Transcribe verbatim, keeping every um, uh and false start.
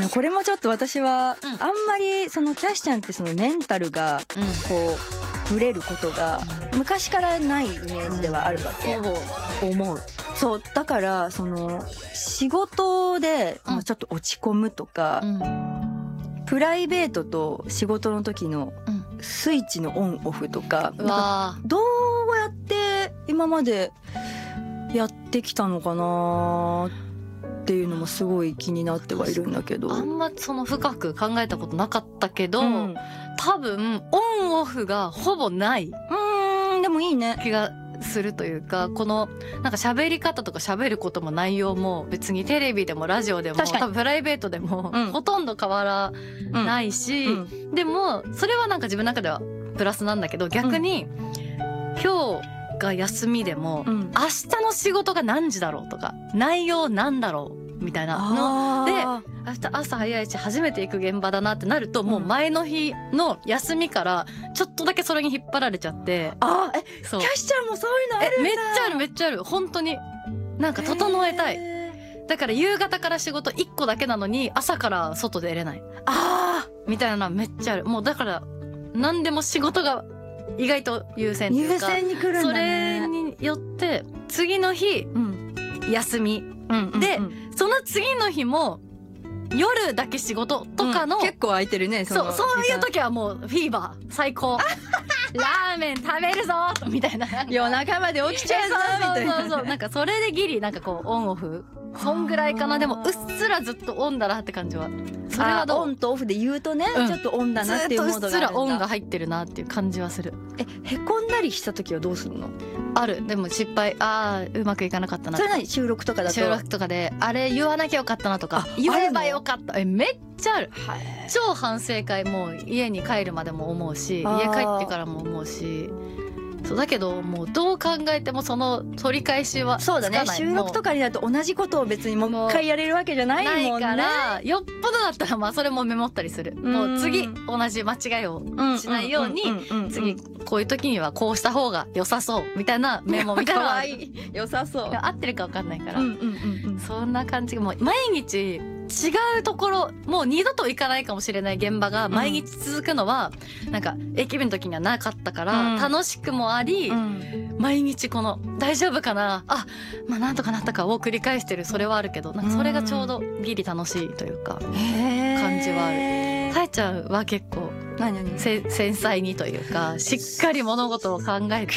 やこれもちょっと私はうんあんまりそのキャシちゃんってそのメンタルがこうブレることが昔からないイメージではあるわけ、 ほぼ思う。 そうだからその仕事でうんまあちょっと落ち込むとか、 うんプライベートと仕事の時のうんスイッチのオンオフとか、 うなんかわどうやって今までやってきたのかなっていうのもすごい気になってはいるんだけど、 あんまその深く考えたことなかったけど、 うん、う多分オンオフがほぼないーんでもいいね。 気がするというか、このなんか喋り方とか喋ることも内容も別にテレビでもラジオでも確かに多分プライベートでもうんほとんど変わらないし、 うんでもそれはなんか自分の中ではプラスなんだけど、逆に今日が休みでもうん明日の仕事が何時だろうとか内容なんだろうみたいなので、 あ明日朝早いし初めて行く現場だなってなると、もう前の日の休みからちょっとだけそれに引っ張られちゃって、 あえそうキャシちゃんもそういうのあるんだ。 えめっちゃあるめっちゃある本当になんか整えたい。 へだから夕方から仕事いっこだけなのに朝から外出れないーあみたいなのはめっちゃある。もうだから何でも仕事が意外と優先という優か、 先に来るんそだね。 れによって次の日うん休みうんうんでうんその次の日も夜だけ仕事とかの、 うん結構空いてるね。 そうのそういう時時はもうフィーバー最高ラーメン食べるぞみたいな間夜中まで起きちゃうぞみたいな。 そうそうそうなんかそれでギリなんかこうオンオフそんぐらいかな。でもうっすらずっとオンだなって感じは。それはどうあオンとオフで言うとね、 うんちょっとオンだなっていうモードがあるんだ。 ずっとうっすらオンが入ってるなっていう感じはする。 えへこんだりした時はどうするの？ ある。でも失敗あーうまくいかなかったなそれとか何収録とかだと。 収録とかであれ言わなきゃよかったなとかあ言えばよかったえめっちゃある。 はい超反省会もう家に帰るまでも思うしあー家帰ってからも思うし、そうだけどもうどう考えてもその取り返しはつそうだね。 かない。 収録とかになると同じことを別にもう一回やれるわけじゃないないもんね。 からよっぽどだったらまあそれもメモったりする。もう次同じ間違いをしないように次こういう時にはこうした方が良さそうみたいなメモみたいなのは可愛い良さそう。 合ってるか分かんないから、 うんうんうんうんそんな感じがもう毎日違うところもう二度と行かないかもしれない現場が毎日続くのは、なんか駅弁の時にはなかったから、 うん楽しくもあり、 うん毎日この大丈夫かなあまあなんとかなったかを繰り返してるそれはあるけど、なんかそれがちょうどギリ楽しいというか、 へー感じはある。さえちゃんは結構何何せ繊細にというかしっかり物事を考えて